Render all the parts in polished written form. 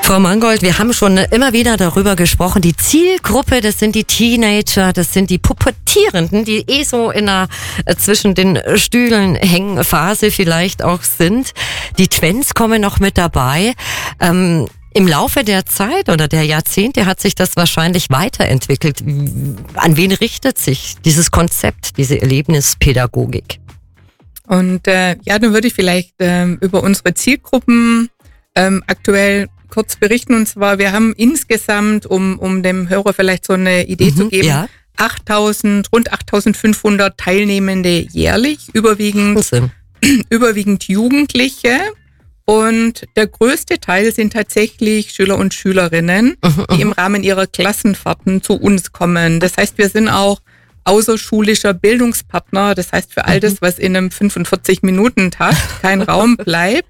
Frau Mangold, wir haben schon immer wieder darüber gesprochen, die Zielgruppe, das sind die Teenager, das sind die Pubertierenden, die so in einer zwischen den Stühlen hängen Phase vielleicht auch sind. Die Twents kommen noch mit dabei. Im Laufe der Zeit oder der Jahrzehnte hat sich das wahrscheinlich weiterentwickelt. An wen richtet sich dieses Konzept, diese Erlebnispädagogik? Und dann würde ich vielleicht über unsere Zielgruppen aktuell kurz berichten. Und zwar, wir haben insgesamt, um dem Hörer vielleicht so eine Idee zu geben, ja. rund 8.500 Teilnehmende jährlich, überwiegend Jugendliche. Und der größte Teil sind tatsächlich Schüler und Schülerinnen, die im Rahmen ihrer Klassenfahrten zu uns kommen. Das heißt, wir sind auch außerschulischer Bildungspartner. Das heißt, für all das, was in einem 45-Minuten-Takt kein Raum bleibt,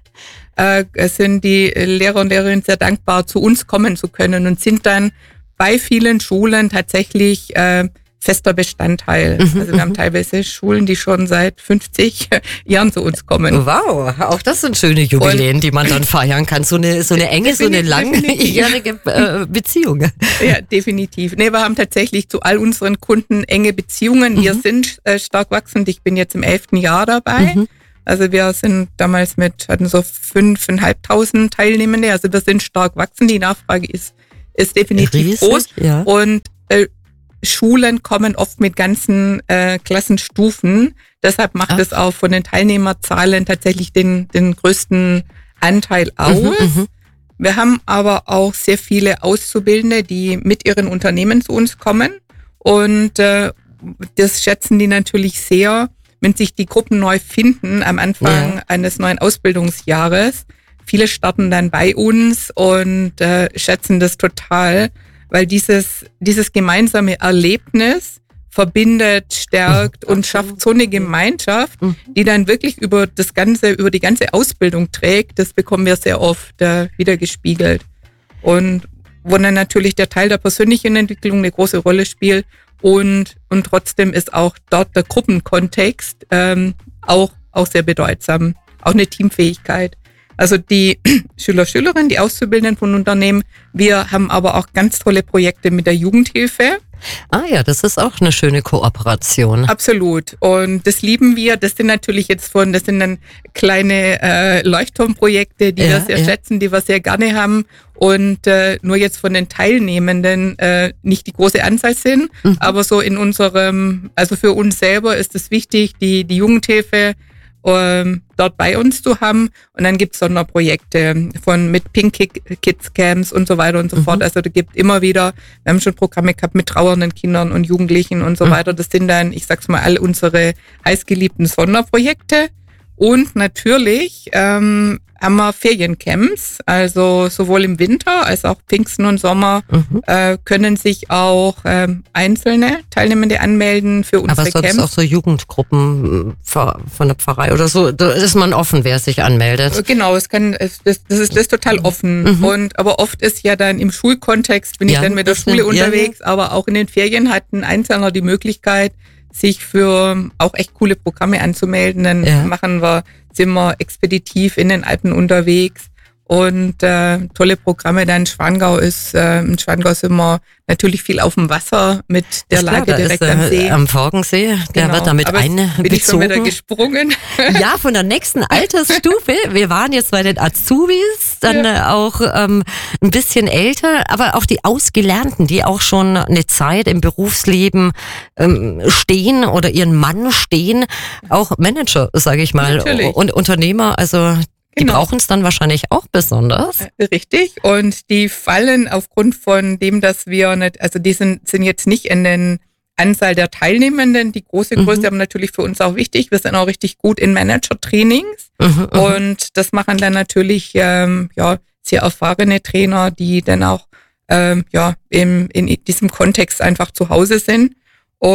sind die Lehrer und Lehrerinnen sehr dankbar, zu uns kommen zu können und sind dann bei vielen Schulen tatsächlich fester Bestandteil. Also wir haben teilweise Schulen, die schon seit 50 Jahren zu uns kommen. Wow, auch das sind schöne Jubiläen, die man dann feiern kann. So eine enge, so eine langjährige Beziehung. Ja, definitiv. Nee, wir haben tatsächlich zu all unseren Kunden enge Beziehungen. Wir sind stark wachsend. Ich bin jetzt im 11. Jahr dabei. Also wir sind damals hatten so 5.500 Teilnehmende. Also wir sind stark wachsend. Die Nachfrage ist definitiv riesig, groß. Ja. Und Schulen kommen oft mit ganzen Klassenstufen. Deshalb macht es auch von den Teilnehmerzahlen tatsächlich den größten Anteil aus. Wir haben aber auch sehr viele Auszubildende, die mit ihren Unternehmen zu uns kommen. Und das schätzen die natürlich sehr, wenn sich die Gruppen neu finden am Anfang eines neuen Ausbildungsjahres. Viele starten dann bei uns und schätzen das total, weil dieses gemeinsame Erlebnis verbindet, stärkt und schafft so eine Gemeinschaft, die dann wirklich über die ganze Ausbildung trägt. Das bekommen wir sehr oft wieder gespiegelt. Und wo dann natürlich der Teil der persönlichen Entwicklung eine große Rolle spielt und trotzdem ist auch dort der Gruppenkontext auch sehr bedeutsam. Auch eine Teamfähigkeit. Also die Schülerinnen, die Auszubildenden von Unternehmen. Wir haben aber auch ganz tolle Projekte mit der Jugendhilfe. Ah ja, das ist auch eine schöne Kooperation. Absolut. Und das lieben wir. Das sind natürlich das sind dann kleine Leuchtturmprojekte, die wir sehr schätzen, die wir sehr gerne haben. Und nur jetzt von den Teilnehmenden nicht die große Anzahl sind. Aber so in also für uns selber ist es wichtig, die Jugendhilfe dort bei uns zu haben. Und dann gibt's Sonderprojekte mit Pink Kids Camps und so weiter und so fort. Also da gibt immer wieder, wir haben schon Programme gehabt mit trauernden Kindern und Jugendlichen und so weiter. Das sind dann, ich sag's mal, all unsere heißgeliebten Sonderprojekte. Und natürlich haben wir Feriencamps, also sowohl im Winter als auch Pfingsten und Sommer können sich auch einzelne Teilnehmende anmelden für unsere Camps. Aber sonst auch so Jugendgruppen von der Pfarrei oder so, da ist man offen, wer sich anmeldet. Genau, das ist total offen. Aber oft ist ja dann im Schulkontext, bin ich dann mit der Schule unterwegs, aber auch in den Ferien hat ein Einzelner die Möglichkeit, sich für auch echt coole Programme anzumelden. Dann sind wir expeditiv in den Alpen unterwegs und tolle Programme. Dann in Schwangau sind wir natürlich viel auf dem Wasser mit der Lage direkt am See. Am Forgensee, der wird damit einbezogen. Bin ich schon wieder gesprungen? Ja, von der nächsten Altersstufe. Wir waren jetzt bei den Azubis, dann auch ein bisschen älter, aber auch die Ausgelernten, die auch schon eine Zeit im Berufsleben stehen oder ihren Mann stehen. Auch Manager, sage ich mal, natürlich. Und Unternehmer, also die brauchen es dann wahrscheinlich auch besonders. Richtig. Und die fallen aufgrund von dem, dass wir nicht, also die sind jetzt nicht in den Anzahl der Teilnehmenden, die große Größe, aber natürlich für uns auch wichtig. Wir sind auch richtig gut in Manager-Trainings. Und das machen dann natürlich sehr erfahrene Trainer, die dann auch in diesem Kontext einfach zu Hause sind.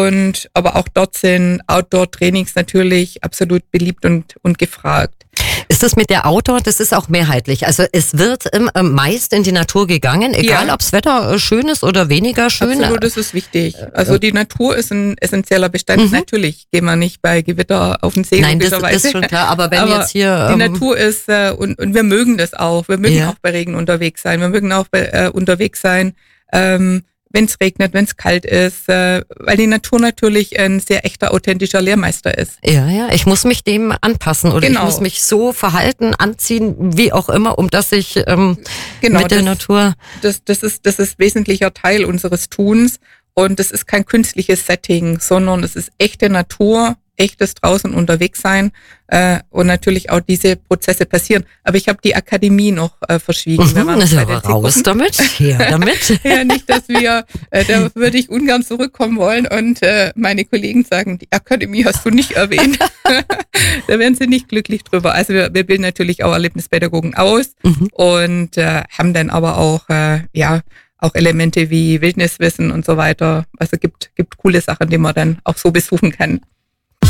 Aber auch dort sind Outdoor-Trainings natürlich absolut beliebt und gefragt. Ist das mit der Outdoor, das ist auch mehrheitlich. Also es wird meist in die Natur gegangen, egal ob das Wetter schön ist oder weniger schön. Absolut, das ist wichtig. Also die Natur ist ein essentieller Bestandteil. Natürlich gehen wir nicht bei Gewitter auf den See. Nein, das ist schon klar. Aber wenn jetzt hier... die Natur ist, und wir mögen das auch. Wir mögen auch bei Regen unterwegs sein. Wir mögen auch unterwegs sein, wenn es regnet, wenn es kalt ist, weil die Natur natürlich ein sehr echter, authentischer Lehrmeister ist. Ja, ich muss mich dem anpassen oder ich muss mich so verhalten, anziehen, wie auch immer, um dass ich mit der Natur... Das ist wesentlicher Teil unseres Tuns und das ist kein künstliches Setting, sondern es ist echte Natur, echtes draußen unterwegs sein und natürlich auch diese Prozesse passieren. Aber ich habe die Akademie noch verschwiegen. Wir waren raus damit, damit. Ja, nicht, dass wir, da würde ich ungern zurückkommen wollen und meine Kollegen sagen, die Akademie hast du nicht erwähnt. Da werden sie nicht glücklich drüber. Also wir bilden natürlich auch Erlebnispädagogen aus und haben dann aber auch, auch Elemente wie Wildniswissen und so weiter. Also gibt coole Sachen, die man dann auch so besuchen kann.